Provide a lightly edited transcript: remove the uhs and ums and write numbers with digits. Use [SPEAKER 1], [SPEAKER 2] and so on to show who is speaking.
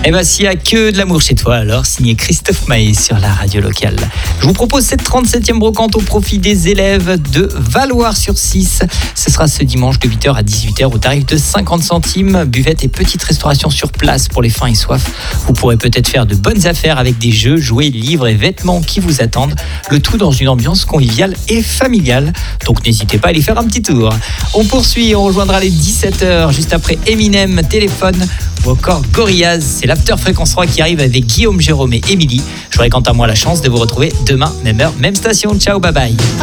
[SPEAKER 1] Et ben s'il n'y a que de l'amour chez toi, alors signé Christophe Maé sur la radio locale. Je vous propose cette 37e brocante au profit des élèves de Valloire-sur-Cisse. Ce sera ce dimanche de 8h à 18h au tarif de 50 centimes. Buvette et petite restauration sur place pour les fins et soif. Vous pourrez peut-être faire de bonnes affaires avec des jeux, jouets, livres et vêtements qui vous attendent. Le tout dans une ambiance conviviale et familiale. Donc n'hésitez pas à aller faire un petit tour. On poursuit, on rejoindra les 17h juste après Eminem, Téléphone ou encore Gorillaz. C'est l'After Fréquence 3 qui arrive avec Guillaume, Jérôme et Émilie. J'aurai quant à moi la chance de vous retrouver demain, même heure, même station. Ciao, bye bye.